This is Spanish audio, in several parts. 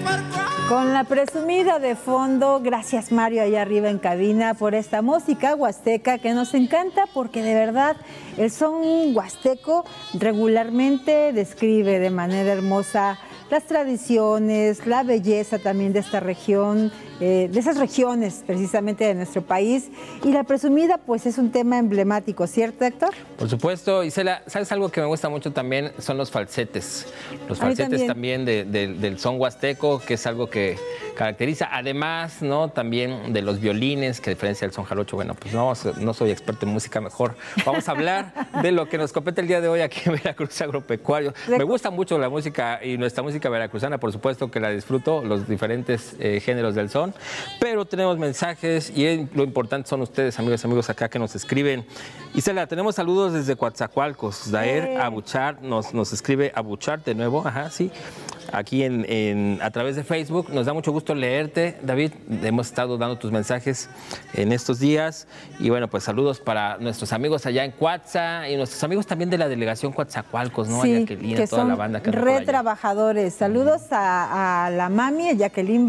Con la presumida de fondo, gracias Mario allá arriba en cabina por esta música huasteca que nos encanta porque de verdad el son huasteco regularmente describe de manera hermosa las tradiciones, la belleza también de esta región, de esas regiones precisamente de nuestro país. Y la presumida pues es un tema emblemático, ¿cierto, Héctor? Por supuesto, Isela, ¿sabes algo que me gusta mucho también? Son los falsetes. Los falsetes también del son huasteco, que es algo que caracteriza. Además, ¿no? También de los violines, que a diferencia del son jarocho, bueno, pues no soy experto en música, mejor vamos a hablar de lo que nos compete el día de hoy aquí en Veracruz Agropecuario. Me gusta mucho la música y nuestra música veracruzana, por supuesto que la disfruto, los diferentes géneros del son, pero tenemos mensajes y lo importante son ustedes, amigos acá que nos escriben. Isela, tenemos saludos desde Coatzacoalcos. Daer Abuchar nos escribe Abuchar de nuevo, sí, aquí a través de Facebook. Nos da mucho gusto leerte, David. Hemos estado dando tus mensajes en estos días y bueno, pues saludos para nuestros amigos allá en Coatza y nuestros amigos también de la delegación Coatzacoalcos, ¿no? Sí, a Jacqueline, que toda son la banda que trabajadores. Saludos a la mami, a Jacqueline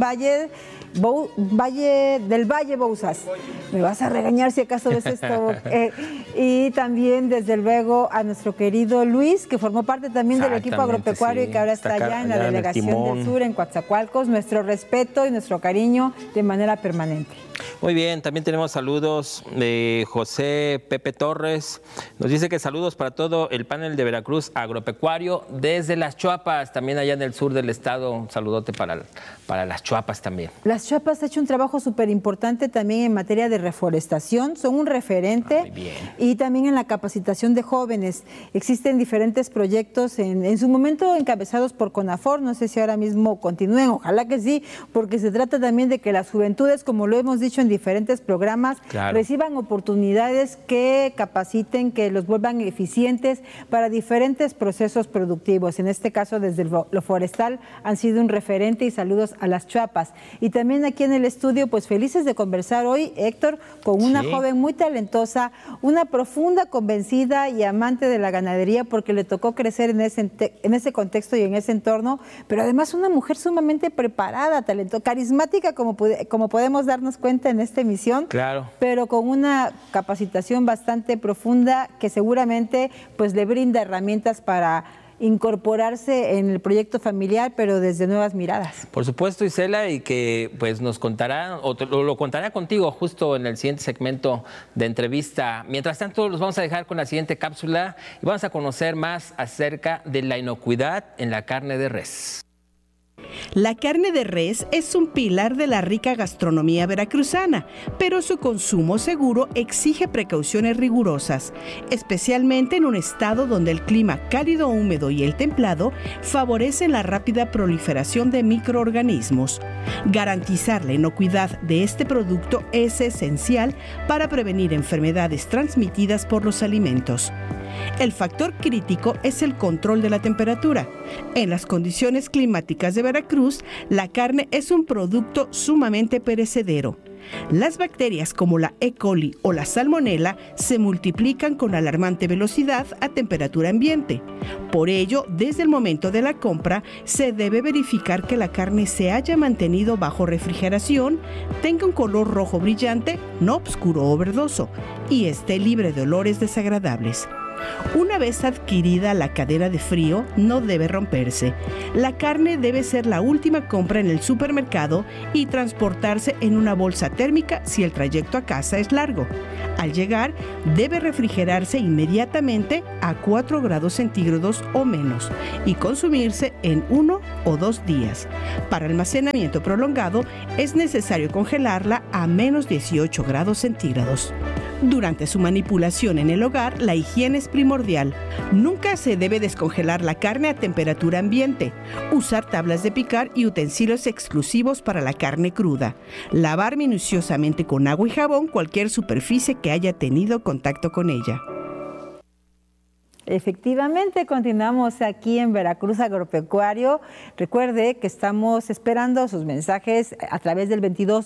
del Valle Bouzas. Me vas a regañar si acaso ves esto. Y también, desde luego, a nuestro querido Luis, que formó parte también del equipo agropecuario y que ahora está allá en la Delegación del Sur, en Coatzacoalcos. Nuestro respeto y nuestro cariño de manera permanente. Muy bien, también tenemos saludos de José Pepe Torres. Nos dice que saludos para todo el panel de Veracruz Agropecuario desde Las Chuapas, también allá en el sur del estado. Un saludote para Las Chuapas también. Las Chuapas ha hecho un trabajo súper importante también en materia de reforestación, son un referente. Muy bien. Y también en la capacitación de jóvenes. Existen diferentes proyectos en su momento encabezados por CONAFOR, no sé si ahora mismo continúen, ojalá que sí, porque se trata también de que las juventudes, como lo hemos dicho en diferentes programas, reciban oportunidades que capaciten, que los vuelvan eficientes para diferentes procesos productivos. En este caso, desde lo forestal, han sido un referente y saludos a Las Chuapas. Y también aquí en el estudio, pues felices de conversar hoy, Héctor, con una joven muy talentosa, una profunda convencida y amante de la ganadería, porque le tocó crecer en ese contexto y en ese entorno, pero además una mujer sumamente preparada, carismática, como podemos darnos cuenta en esta emisión, pero con una capacitación bastante profunda que seguramente pues le brinda herramientas para incorporarse en el proyecto familiar, pero desde nuevas miradas. Por supuesto, Isela, y que pues nos contará, o lo contará contigo justo en el siguiente segmento de entrevista. Mientras tanto, los vamos a dejar con la siguiente cápsula y vamos a conocer más acerca de la inocuidad en la carne de res. La carne de res es un pilar de la rica gastronomía veracruzana, pero su consumo seguro exige precauciones rigurosas, especialmente en un estado donde el clima cálido, húmedo y el templado favorecen la rápida proliferación de microorganismos. Garantizar la inocuidad de este producto es esencial para prevenir enfermedades transmitidas por los alimentos. El factor crítico es el control de la temperatura. En las condiciones climáticas de Veracruz, la carne es un producto sumamente perecedero. Las bacterias como la E. coli o la salmonela se multiplican con alarmante velocidad a temperatura ambiente. Por ello, desde el momento de la compra, se debe verificar que la carne se haya mantenido bajo refrigeración, tenga un color rojo brillante, no oscuro o verdoso, y esté libre de olores desagradables. Una vez adquirida la cadena de frío, no debe romperse. La carne debe ser la última compra en el supermercado y transportarse en una bolsa térmica si el trayecto a casa es largo. Al llegar, debe refrigerarse inmediatamente a 4 grados centígrados o menos y consumirse en 1 o 2 días. Para almacenamiento prolongado, es necesario congelarla a menos 18 grados centígrados. Durante su manipulación en el hogar, la higiene es primordial. Nunca se debe descongelar la carne a temperatura ambiente. Usar tablas de picar y utensilios exclusivos para la carne cruda. Lavar minuciosamente con agua y jabón cualquier superficie que haya tenido contacto con ella. Efectivamente, continuamos aquí en Veracruz Agropecuario. Recuerde que estamos esperando sus mensajes a través del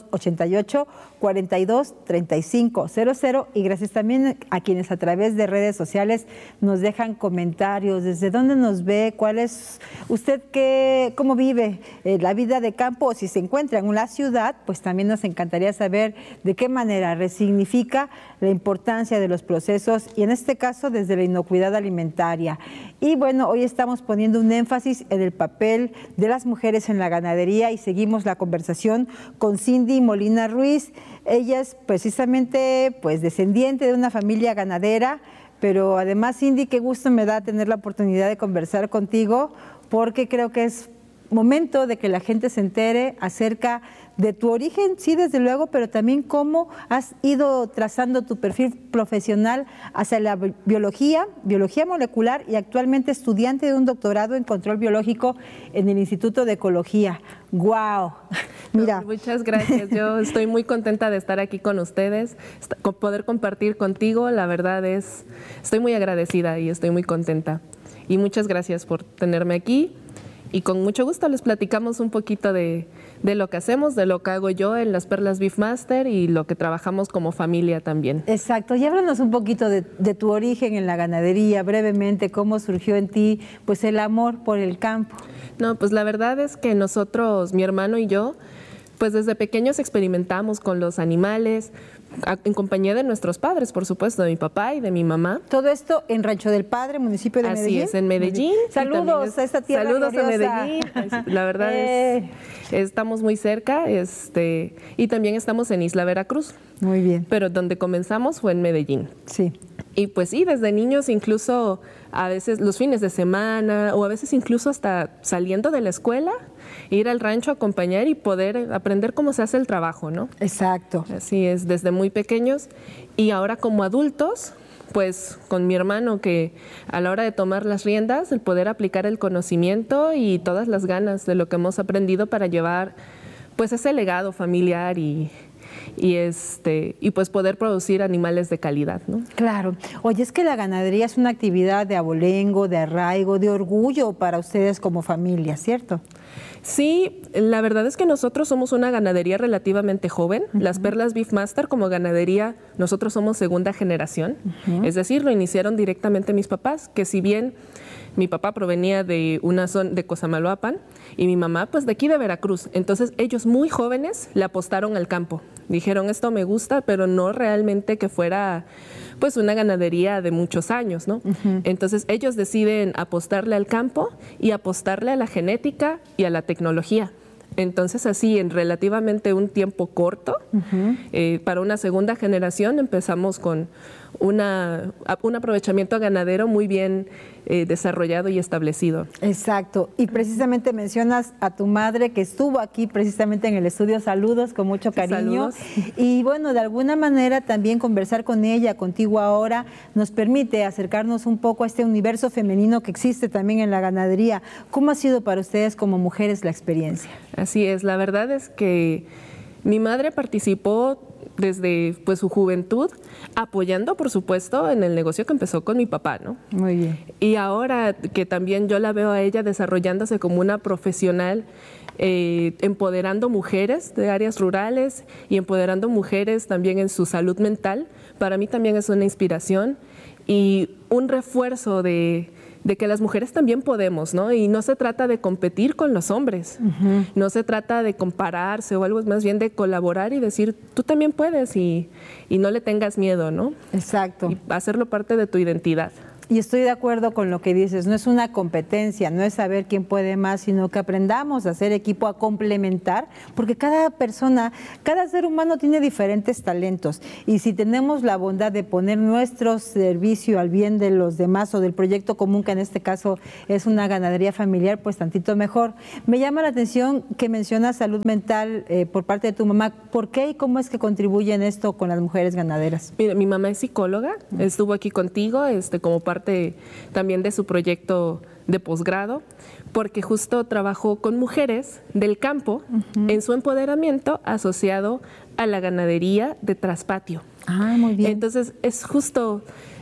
2288-423500 y gracias también a quienes a través de redes sociales nos dejan comentarios. ¿Desde dónde nos ve? ¿Cuál es usted? ¿Cómo vive la vida de campo? O si se encuentra en la ciudad, pues también nos encantaría saber de qué manera resignifica la importancia de los procesos y en este caso desde la inocuidad alimentaria. Y bueno, hoy estamos poniendo un énfasis en el papel de las mujeres en la ganadería y seguimos la conversación con Cindy Molina Ruiz. Ella es precisamente pues descendiente de una familia ganadera, pero además, Cindy, qué gusto me da tener la oportunidad de conversar contigo porque creo que es momento de que la gente se entere acerca de tu origen, sí, desde luego, pero también cómo has ido trazando tu perfil profesional hacia la biología molecular y actualmente estudiante de un doctorado en control biológico en el Instituto de Ecología. ¡Guau! Mira. Muchas gracias. Yo estoy muy contenta de estar aquí con ustedes, poder compartir contigo. La verdad estoy muy agradecida y estoy muy contenta. Y muchas gracias por tenerme aquí. Y con mucho gusto les platicamos un poquito de lo que hacemos, de lo que hago yo en las Perlas Beefmaster y lo que trabajamos como familia también. Exacto, y háblanos un poquito de tu origen en la ganadería, brevemente, cómo surgió en ti pues el amor por el campo. No, pues la verdad es que nosotros, mi hermano y yo, pues desde pequeños experimentamos con los animales, en compañía de nuestros padres, por supuesto, de mi papá y de mi mamá. Todo esto en Rancho del Padre, municipio de Medellín. Así es, en Medellín. Saludos a esta tierra gloriosa. Saludos a Medellín. La verdad estamos muy cerca y también estamos en Isla Veracruz. Muy bien. Pero donde comenzamos fue en Medellín. Sí. Y pues sí, desde niños incluso a veces los fines de semana o a veces incluso hasta saliendo de la escuela, ir al rancho a acompañar y poder aprender cómo se hace el trabajo, ¿no? Exacto. Así es, desde muy pequeños. Y ahora como adultos, pues con mi hermano que a la hora de tomar las riendas, el poder aplicar el conocimiento y todas las ganas de lo que hemos aprendido para llevar pues ese legado familiar y pues poder producir animales de calidad, ¿no? Claro. Oye, es que la ganadería es una actividad de abolengo, de arraigo, de orgullo para ustedes como familia, ¿cierto? Sí, la verdad es que nosotros somos una ganadería relativamente joven. Las Perlas Beefmaster como ganadería, nosotros somos segunda generación. Es decir, lo iniciaron directamente mis papás, que si bien mi papá provenía de una zona de Cosamaloapan y mi mamá pues de aquí de Veracruz. Entonces ellos muy jóvenes le apostaron al campo. Dijeron, esto me gusta, pero no realmente que fuera pues una ganadería de muchos años, ¿no? Entonces ellos deciden apostarle al campo y apostarle a la genética y a la tecnología. Entonces así en relativamente un tiempo corto, para una segunda generación empezamos con un aprovechamiento ganadero muy bien desarrollado y establecido. Exacto. Y precisamente mencionas a tu madre que estuvo aquí precisamente en el estudio. Saludos con mucho cariño. Saludos. Y bueno, de alguna manera también conversar con ella, contigo ahora, nos permite acercarnos un poco a este universo femenino que existe también en la ganadería. ¿Cómo ha sido para ustedes como mujeres la experiencia? Así es. La verdad es que mi madre participó desde pues su juventud, apoyando por supuesto en el negocio que empezó con mi papá, ¿no? Muy bien. Y ahora que también yo la veo a ella desarrollándose como una profesional, empoderando mujeres de áreas rurales y empoderando mujeres también en su salud mental, para mí también es una inspiración y un refuerzo de que las mujeres también podemos, ¿no? Y no se trata de competir con los hombres, no se trata de compararse o algo, más bien de colaborar y decir, tú también puedes y no le tengas miedo, ¿no? Exacto. Y hacerlo parte de tu identidad. Y estoy de acuerdo con lo que dices, no es una competencia, no es saber quién puede más, sino que aprendamos a hacer equipo, a complementar, porque cada persona, cada ser humano tiene diferentes talentos y si tenemos la bondad de poner nuestro servicio al bien de los demás o del proyecto común, que en este caso es una ganadería familiar, pues tantito mejor. Me llama la atención que mencionas salud mental por parte de tu mamá. ¿Por qué y cómo es que contribuye en esto con las mujeres ganaderas? Mira, mi mamá es psicóloga, estuvo aquí contigo como parte también de su proyecto de posgrado, porque justo trabajó con mujeres del campo en su empoderamiento asociado a la ganadería de traspatio. Ah, muy bien. Entonces es justo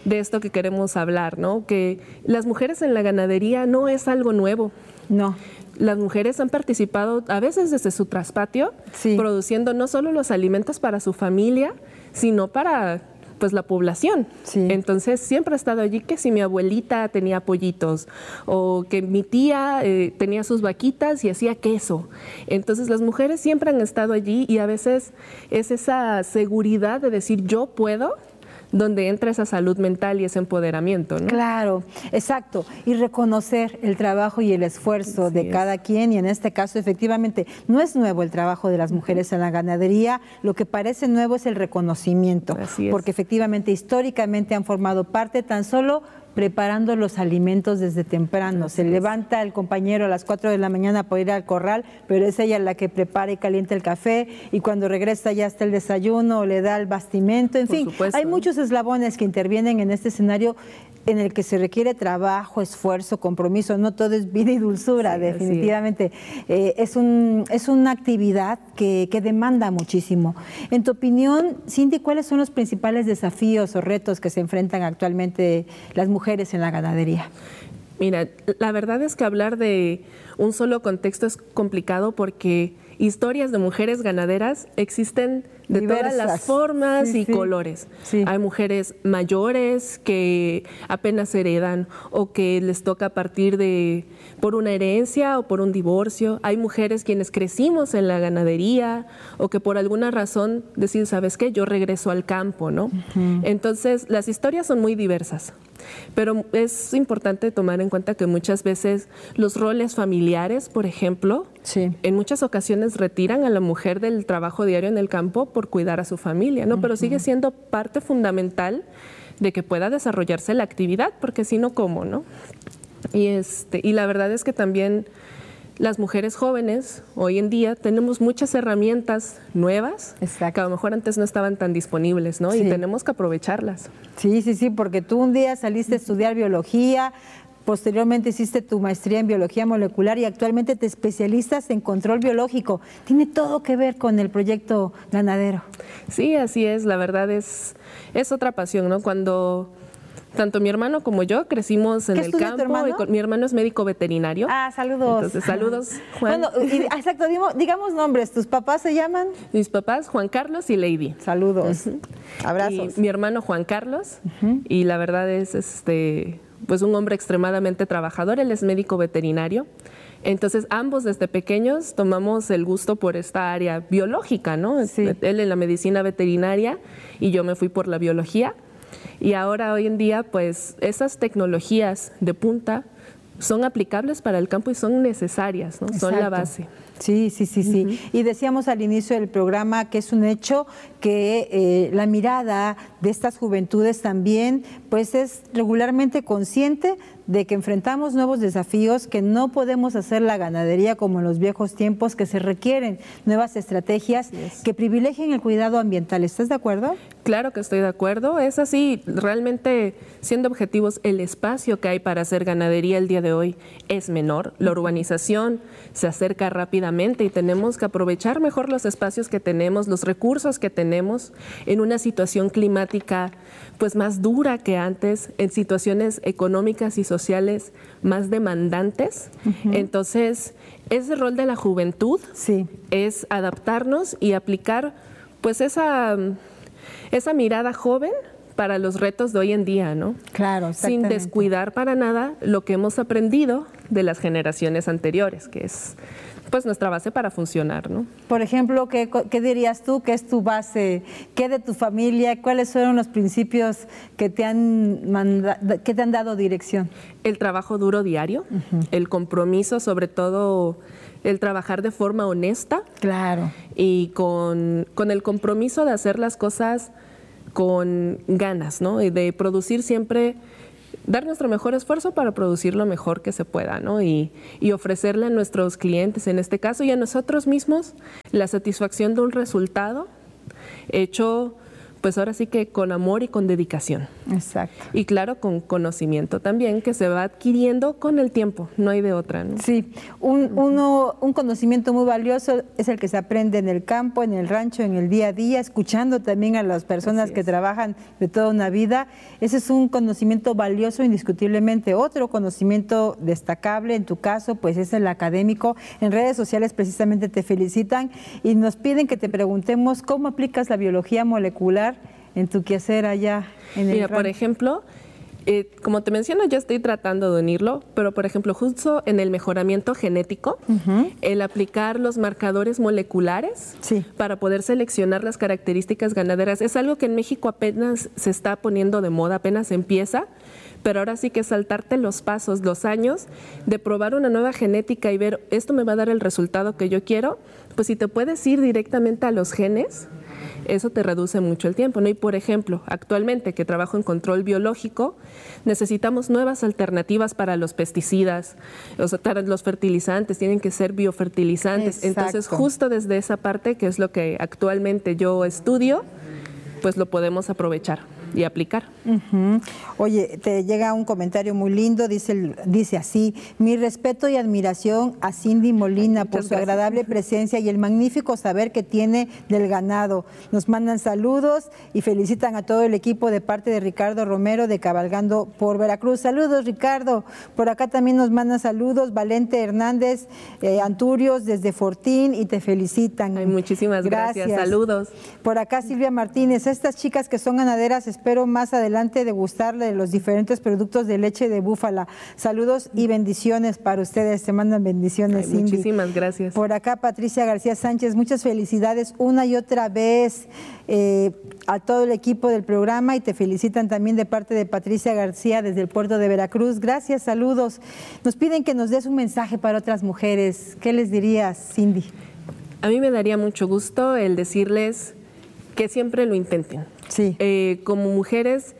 de esto que queremos hablar, ¿no? Que las mujeres en la ganadería no es algo nuevo. No. Las mujeres han participado a veces desde su traspatio, sí, produciendo no solo los alimentos para su familia, sino para pues la población. Sí. Entonces siempre ha estado allí que si mi abuelita tenía pollitos o que mi tía tenía sus vaquitas y hacía queso. Entonces las mujeres siempre han estado allí y a veces es esa seguridad de decir yo puedo, donde entra esa salud mental y ese empoderamiento, ¿no? Claro, exacto. Y reconocer el trabajo y el esfuerzo de cada quien, y en este caso, efectivamente, no es nuevo el trabajo de las mujeres en la ganadería, lo que parece nuevo es el reconocimiento, porque efectivamente, históricamente han formado parte tan solo preparando los alimentos desde temprano. Se levanta el compañero a las 4 de la mañana para ir al corral, pero es ella la que prepara y calienta el café, y cuando regresa ya está el desayuno, o le da el bastimento, en fin, hay muchos eslabones que intervienen en este escenario en el que se requiere trabajo, esfuerzo, compromiso, no todo es vida y dulzura, definitivamente. Es una actividad que demanda muchísimo. En tu opinión, Cindy, ¿cuáles son los principales desafíos o retos que se enfrentan actualmente las mujeres en la ganadería? Mira, la verdad es que hablar de un solo contexto es complicado porque historias de mujeres ganaderas existen de diversas, todas las formas y colores. Sí. Hay mujeres mayores que apenas heredan o que les toca partir por una herencia o por un divorcio. Hay mujeres quienes crecimos en la ganadería o que por alguna razón deciden, ¿sabes qué? Yo regreso al campo, ¿no? Entonces, las historias son muy diversas. Pero es importante tomar en cuenta que muchas veces los roles familiares, por ejemplo, en muchas ocasiones retiran a la mujer del trabajo diario en el campo por cuidar a su familia, ¿no? Pero sigue siendo parte fundamental de que pueda desarrollarse la actividad, porque si no, ¿cómo, no? Y la verdad es que también las mujeres jóvenes hoy en día tenemos muchas herramientas nuevas que a lo mejor antes no estaban tan disponibles, ¿no? Y tenemos que aprovecharlas. Sí, porque tú un día saliste a estudiar biología, posteriormente hiciste tu maestría en biología molecular y actualmente te especializas en control biológico. Tiene todo que ver con el proyecto ganadero. Sí, así es. La verdad es otra pasión, ¿no? Cuando tanto mi hermano como yo crecimos en el campo. Mi hermano es médico veterinario. Ah, saludos. Entonces, saludos, Juan. Bueno, exacto, digamos nombres. ¿Tus papás se llaman? Mis papás, Juan Carlos y Lady. Saludos. Abrazos. Y mi hermano Juan Carlos. Y la verdad es pues un hombre extremadamente trabajador. Él es médico veterinario. Entonces, ambos desde pequeños tomamos el gusto por esta área biológica, ¿no? Sí. Él en la medicina veterinaria y yo me fui por la biología. Y ahora, hoy en día, pues esas tecnologías de punta son aplicables para el campo y son necesarias, ¿no? Son la base. Sí. Y decíamos al inicio del programa que es un hecho que la mirada de estas juventudes también pues es regularmente consciente de que enfrentamos nuevos desafíos, que no podemos hacer la ganadería como en los viejos tiempos, que se requieren nuevas estrategias que privilegien el cuidado ambiental. ¿Estás de acuerdo? Claro que estoy de acuerdo. Es así, realmente siendo objetivos, el espacio que hay para hacer ganadería el día de hoy es menor. La urbanización se acerca rápidamente y tenemos que aprovechar mejor los espacios que tenemos, los recursos que tenemos en una situación climática pues más dura que antes, en situaciones económicas y sociales más demandantes. Entonces, ese rol de la juventud es adaptarnos y aplicar pues esa mirada joven para los retos de hoy en día, ¿no? Claro, exactamente. Sin descuidar para nada lo que hemos aprendido de las generaciones anteriores, que es pues nuestra base para funcionar, ¿no? Por ejemplo, ¿qué dirías tú que es tu base? ¿Qué de tu familia? ¿Cuáles fueron los principios que te han dado dirección? El trabajo duro diario, el compromiso, sobre todo el trabajar de forma honesta. Claro. Y con el compromiso de hacer las cosas con ganas, ¿no? Y de producir siempre, dar nuestro mejor esfuerzo para producir lo mejor que se pueda, ¿no? Y ofrecerle a nuestros clientes, en este caso, y a nosotros mismos, la satisfacción de un resultado hecho pues ahora sí que con amor y con dedicación. Exacto. Y claro, con conocimiento también, que se va adquiriendo con el tiempo, no hay de otra, ¿no? Sí, un conocimiento muy valioso es el que se aprende en el campo, en el rancho, en el día a día, escuchando también a las personas que trabajan de toda una vida. Ese es un conocimiento valioso indiscutiblemente. Otro conocimiento destacable en tu caso, pues es el académico. En redes sociales precisamente te felicitan y nos piden que te preguntemos cómo aplicas la biología molecular en tu quehacer allá en el rancho. Por ejemplo, como te menciono, yo estoy tratando de unirlo, pero por ejemplo, justo en el mejoramiento genético, el aplicar los marcadores moleculares para poder seleccionar las características ganaderas, es algo que en México apenas se está poniendo de moda, apenas empieza, pero ahora sí que saltarte los pasos, los años, de probar una nueva genética y ver, esto me va a dar el resultado que yo quiero, pues si te puedes ir directamente a los genes, eso te reduce mucho el tiempo, ¿no? Y por ejemplo, actualmente que trabajo en control biológico, necesitamos nuevas alternativas para los pesticidas, o sea, para los fertilizantes, tienen que ser biofertilizantes. Exacto. Entonces, justo desde esa parte, que es lo que actualmente yo estudio, pues lo podemos aprovechar y aplicar. Oye, te llega un comentario muy lindo, dice así: mi respeto y admiración a Cindy Molina por su agradable presencia y el magnífico saber que tiene del ganado. Nos mandan saludos y felicitan a todo el equipo de parte de Ricardo Romero de Cabalgando por Veracruz. Saludos, Ricardo. Por acá también nos mandan saludos Valente Hernández Anturios desde Fortín y te felicitan. Ay, muchísimas gracias. Saludos. Por acá Silvia Martínez: estas chicas que son ganaderas, espero más adelante degustarle de los diferentes productos de leche de búfala. Saludos y bendiciones para ustedes. Te mandan bendiciones, Cindy. Muchísimas gracias. Por acá Patricia García Sánchez: muchas felicidades una y otra vez a todo el equipo del programa, y te felicitan también de parte de Patricia García desde el puerto de Veracruz. Gracias, saludos. Nos piden que nos des un mensaje para otras mujeres. ¿Qué les dirías, Cindy? A mí me daría mucho gusto el decirles que siempre lo intenten. Sí. Como mujeres,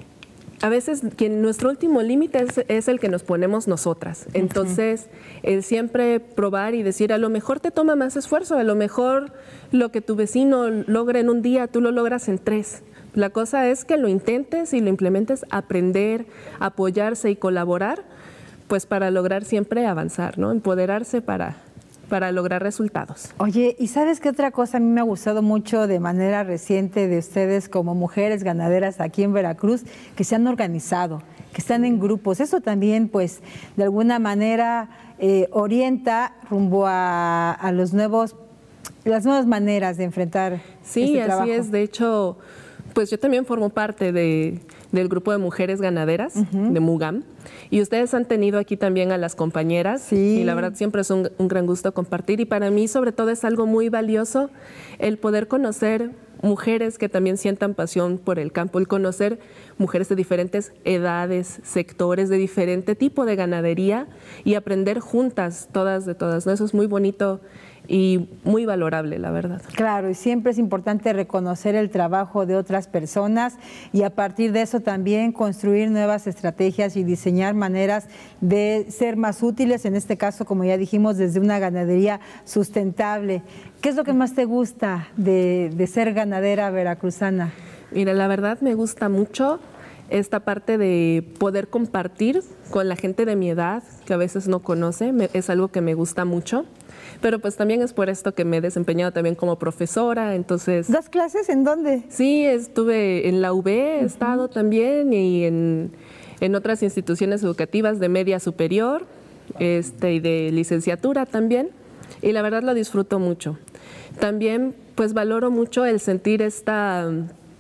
a veces nuestro último límite es el que nos ponemos nosotras. Entonces, el siempre probar y decir, a lo mejor te toma más esfuerzo, a lo mejor lo que tu vecino logra en un día, tú lo logras en 3. La cosa es que lo intentes y lo implementes, aprender, apoyarse y colaborar, pues para lograr siempre avanzar, ¿no? Empoderarse para lograr resultados. Oye, ¿y sabes qué otra cosa a mí me ha gustado mucho de manera reciente de ustedes como mujeres ganaderas aquí en Veracruz? Que se han organizado, que están en grupos. Eso también, pues, de alguna manera orienta rumbo a las nuevas maneras de enfrentar este trabajo. Sí, así es. De hecho, pues yo también formo parte del grupo de mujeres ganaderas de MUGAM, y ustedes han tenido aquí también a las compañeras, y la verdad siempre es un gran gusto compartir, y para mí sobre todo es algo muy valioso el poder conocer mujeres que también sientan pasión por el campo, el conocer mujeres de diferentes edades, sectores, de diferente tipo de ganadería, y aprender juntas, todas de todas, ¿no? Eso es muy bonito y muy valorable, la verdad. Claro, y siempre es importante reconocer el trabajo de otras personas y a partir de eso también construir nuevas estrategias y diseñar maneras de ser más útiles, en este caso, como ya dijimos, desde una ganadería sustentable. ¿Qué es lo que más te gusta de ser ganadera veracruzana? Mira, la verdad me gusta mucho esta parte de poder compartir con la gente de mi edad, que a veces no conoce, es algo que me gusta mucho. Pero pues también es por esto que me he desempeñado también como profesora, entonces... ¿Das clases en dónde? Sí, estuve en la UB, he estado también, y en otras instituciones educativas de media superior y de licenciatura también, y la verdad lo disfruto mucho. También pues valoro mucho el sentir esta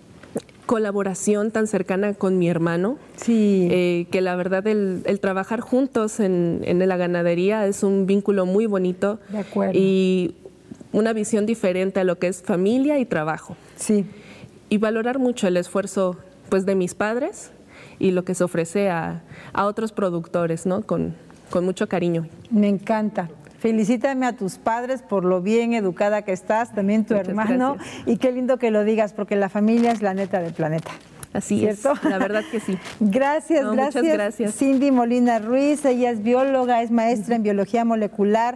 colaboración tan cercana con mi hermano, que la verdad el trabajar juntos en la ganadería es un vínculo muy bonito. De acuerdo. Y una visión diferente a lo que es familia y trabajo. Sí. Y valorar mucho el esfuerzo pues de mis padres y lo que se ofrece a otros productores, ¿no? Con mucho cariño. Me encanta. Felicítame a tus padres por lo bien educada que estás, también tu hermano, gracias. Y qué lindo que lo digas, porque la familia es la neta del planeta. Así ¿cierto? Es, la verdad que sí. Gracias, Muchas gracias. Cindy Molina Ruiz, ella es bióloga, es maestra en biología molecular,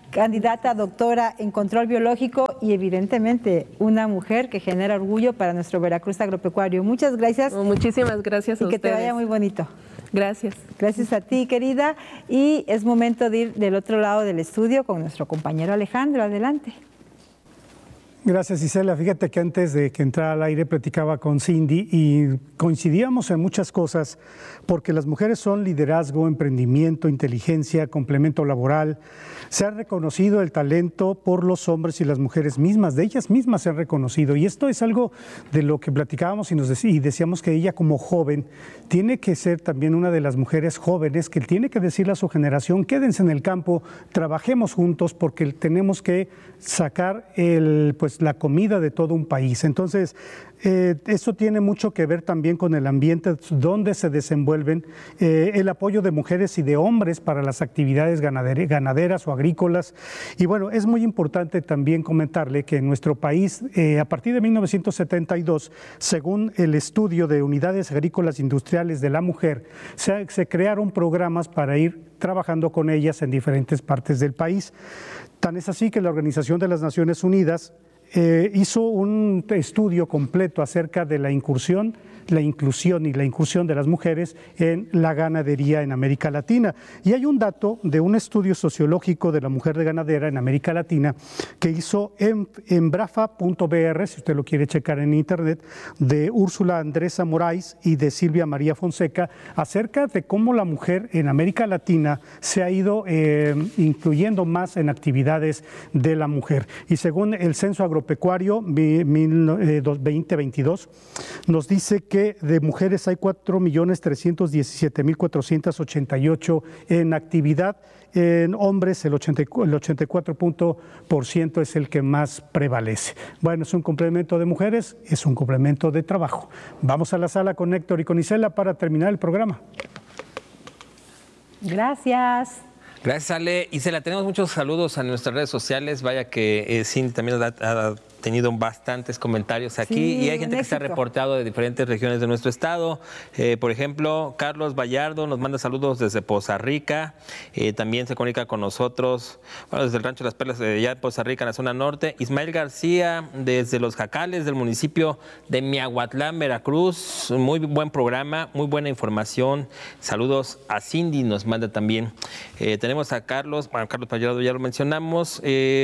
candidata a doctora en control biológico y evidentemente una mujer que genera orgullo para nuestro Veracruz agropecuario. Muchas gracias. Muchísimas gracias a ustedes. Y que te vaya muy bonito. Gracias. Gracias a ti, querida. Y es momento de ir del otro lado del estudio con nuestro compañero Alejandro. Adelante. Gracias, Isela. Fíjate que antes de que entrara al aire platicaba con Cindy y coincidíamos en muchas cosas porque las mujeres son liderazgo, emprendimiento, inteligencia, complemento laboral. Se ha reconocido el talento por los hombres y las mujeres mismas, de ellas mismas se han reconocido. Y esto es algo de lo que platicábamos y decíamos que ella como joven tiene que ser también una de las mujeres jóvenes que tiene que decirle a su generación, quédense en el campo, trabajemos juntos porque tenemos que sacar la comida de todo un país. Entonces, eso tiene mucho que ver también con el ambiente donde se desenvuelven, el apoyo de mujeres y de hombres para las actividades ganaderas o agrícolas. Y bueno, es muy importante también comentarle que en nuestro país, a partir de 1972, según el estudio de unidades agrícolas industriales de la mujer, se crearon programas para ir trabajando con ellas en diferentes partes del país. Tan es así que la Organización de las Naciones Unidas hizo un estudio completo acerca de la inclusión y la incursión de las mujeres en la ganadería en América Latina. Y hay un dato de un estudio sociológico de la mujer de ganadera en América Latina que hizo en brafa.br, si usted lo quiere checar en internet, de Úrsula Andresa Moraes y de Silvia María Fonseca, acerca de cómo la mujer en América Latina se ha ido incluyendo más en actividades de la mujer. Y según el Censo Agropecuario 2022, nos dice que de mujeres hay 4.317.488 en actividad, en hombres el 84% es el que más prevalece. Bueno, es un complemento de mujeres, es un complemento de trabajo. Vamos a la sala con Héctor y con Isela para terminar el programa. Gracias. Gracias, Ale. Isela, tenemos muchos saludos a nuestras redes sociales. Vaya que Cindy también ha tenido bastantes comentarios aquí, sí, y hay gente que se ha reportado de diferentes regiones de nuestro estado. Por ejemplo, Carlos Vallardo nos manda saludos desde Poza Rica. También se comunica con nosotros, bueno, desde el Rancho Las Perlas de allá de Poza Rica, en la zona norte. Ismael García, desde Los Jacales, del municipio de Miahuatlán, Veracruz. Muy buen programa, muy buena información. Saludos a Cindy, nos manda también. Tenemos a Carlos Vallardo, ya lo mencionamos.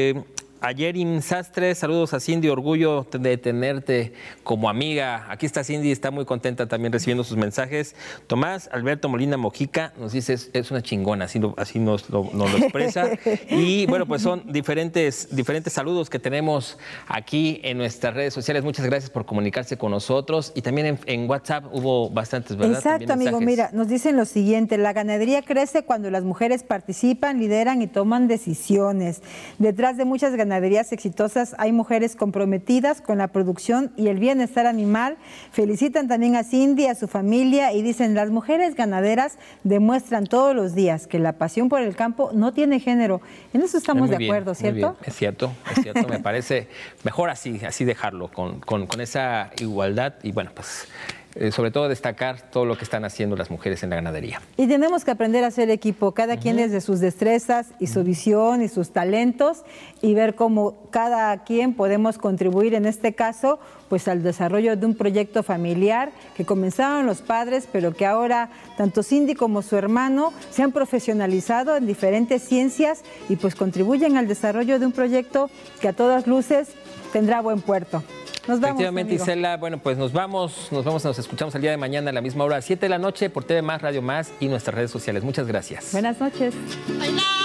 Ayerin Sastre, saludos a Cindy, orgullo de tenerte como amiga. Aquí está Cindy, está muy contenta también recibiendo sus mensajes. Tomás Alberto Molina Mojica nos dice, es una chingona, así nos lo expresa. Y bueno, pues son diferentes saludos que tenemos aquí en nuestras redes sociales. Muchas gracias por comunicarse con nosotros. Y también en WhatsApp hubo bastantes, ¿verdad? Exacto, amigo. Mira, nos dicen lo siguiente: la ganadería crece cuando las mujeres participan, lideran y toman decisiones. Detrás de muchas ganaderías exitosas hay mujeres comprometidas con la producción y el bienestar animal. Felicitan también a Cindy, a su familia, y dicen, las mujeres ganaderas demuestran todos los días que la pasión por el campo no tiene género. En eso estamos de acuerdo, ¿cierto? Es cierto, me parece mejor así dejarlo, con esa igualdad y bueno, pues sobre todo destacar todo lo que están haciendo las mujeres en la ganadería. Y tenemos que aprender a ser equipo, cada quien desde sus destrezas y su visión y sus talentos, y ver cómo cada quien podemos contribuir, en este caso, pues al desarrollo de un proyecto familiar que comenzaron los padres, pero que ahora tanto Cindy como su hermano se han profesionalizado en diferentes ciencias y pues contribuyen al desarrollo de un proyecto que a todas luces tendrá buen puerto. Nos vamos, efectivamente, amigo. Isela, bueno, pues nos escuchamos el día de mañana a la misma hora, 7 de la noche, por TV Más, Radio Más y nuestras redes sociales. Muchas gracias. Buenas noches.